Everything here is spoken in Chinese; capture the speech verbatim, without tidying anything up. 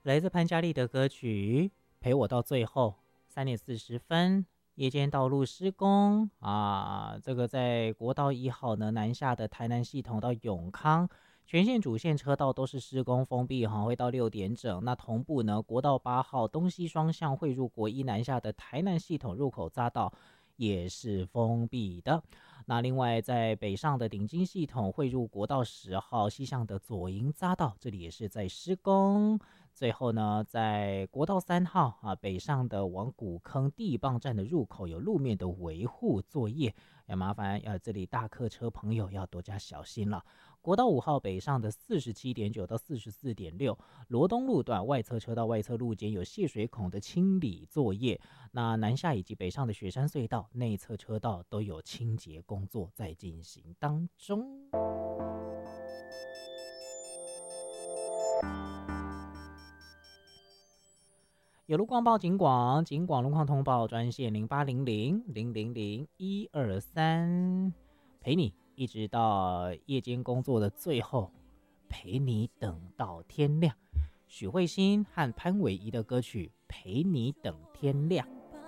来自潘嘉丽的歌曲《陪我到最后》。三点四十分，夜间道路施工啊，这个在国道一号呢南下的台南系统到永康，全线主线车道都是施工封闭哈，会到六点整。那同步呢，国道八号东西双向汇入国一南下的台南系统入口匝道也是封闭的。那另外在北上的顶金系统汇入国道十号西向的左营匝道，这里也是在施工。最后呢，在国道三号啊北上的往古坑地磅站的入口有路面的维护作业，要麻烦呃这里大客车朋友要多加小心了。国道五号北上的四十七点九到四十四点六，罗东路段外侧车道外侧路肩有泄水孔的清理作业，那南下以及北上的雪山隧道内侧车道都有清洁工作在进行当中。有路况报警广，警广路况通报专线零八零零零零零一二三，陪你一直到夜间工作的最后，陪你等到天亮。许慧欣和潘玮仪的歌曲《陪你等天亮》。